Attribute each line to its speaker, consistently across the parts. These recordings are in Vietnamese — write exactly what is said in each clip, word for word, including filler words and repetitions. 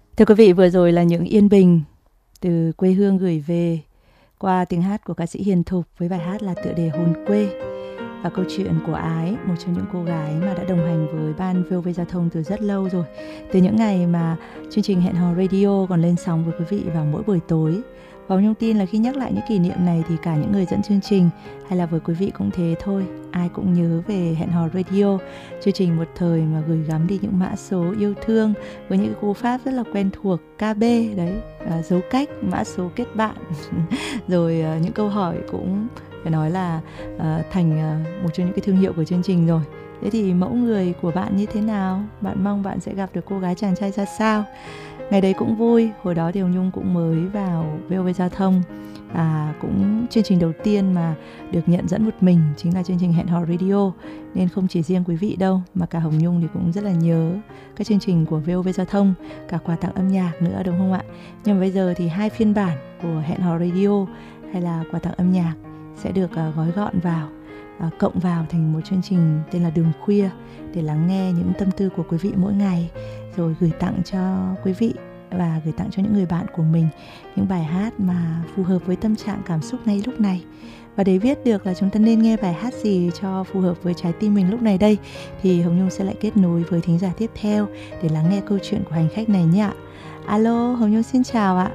Speaker 1: Thưa quý vị, vừa rồi là những yên bình từ quê hương gửi về qua tiếng hát của ca sĩ Hiền Thục với bài hát là tựa đề Hồn Quê, và câu chuyện của Ái, một trong những cô gái mà đã đồng hành với ban vê o vê Giao thông từ rất lâu rồi, từ những ngày mà chương trình Hẹn Hò Radio còn lên sóng với quý vị vào mỗi buổi tối. Và Nhung tin là khi nhắc lại những kỷ niệm này thì cả những người dẫn chương trình hay là với quý vị cũng thế thôi, ai cũng nhớ về Hẹn Hò Radio, chương trình một thời mà gửi gắm đi những mã số yêu thương với những cú pháp rất là quen thuộc, ca bê đấy, à, dấu cách, mã số kết bạn rồi à, những câu hỏi cũng phải nói là uh, thành uh, một trong những cái thương hiệu của chương trình rồi. Thế thì mẫu người của bạn như thế nào? Bạn mong bạn sẽ gặp được cô gái chàng trai ra sao? Ngày đấy cũng vui, hồi đó thì Hồng Nhung cũng mới vào vê o vê Giao thông, à, cũng chương trình đầu tiên mà được nhận dẫn một mình chính là chương trình Hẹn Hò Radio, nên không chỉ riêng quý vị đâu mà cả Hồng Nhung thì cũng rất là nhớ các chương trình của vê o vê Giao thông, cả quà tặng âm nhạc nữa, đúng không ạ? Nhưng mà bây giờ thì hai phiên bản của Hẹn Hò Radio hay là quà tặng âm nhạc sẽ được uh, gói gọn vào, uh, cộng vào thành một chương trình tên là Đường Khuya, để lắng nghe những tâm tư của quý vị mỗi ngày, rồi gửi tặng cho quý vị và gửi tặng cho những người bạn của mình những bài hát mà phù hợp với tâm trạng cảm xúc ngay lúc này. Và để biết được là chúng ta nên nghe bài hát gì cho phù hợp với trái tim mình lúc này đây, thì Hồng Nhung sẽ lại kết nối với thính giả tiếp theo để lắng nghe câu chuyện của hành khách này nhé ạ. Alo, Hồng Nhung xin chào ạ.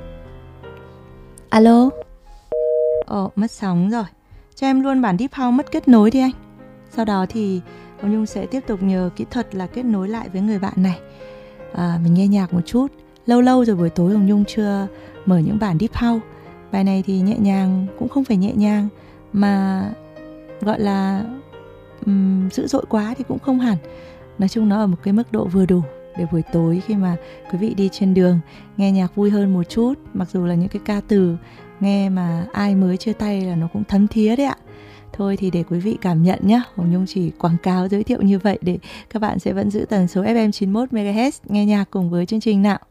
Speaker 1: Alo. Ồ, mất sóng rồi. Cho em luôn bản deep house mất kết nối đi anh. Sau đó thì Hồng Nhung sẽ tiếp tục nhờ kỹ thuật là kết nối lại với người bạn này. à, Mình nghe nhạc một chút. Lâu lâu rồi buổi tối Hồng Nhung chưa mở những bản deep house. Bài này thì nhẹ nhàng, cũng không phải nhẹ nhàng, mà gọi là um, dữ dội quá thì cũng không hẳn. Nói chung nó ở một cái mức độ vừa đủ để buổi tối khi mà quý vị đi trên đường nghe nhạc vui hơn một chút. Mặc dù là những cái ca từ nghe mà ai mới chia tay là nó cũng thấm thía đấy ạ. Thôi thì để quý vị cảm nhận nhé. Hồng Nhung chỉ quảng cáo giới thiệu như vậy để các bạn sẽ vẫn giữ tần số ép em chín mươi mốt mê ga héc nghe nhạc cùng với chương trình nào.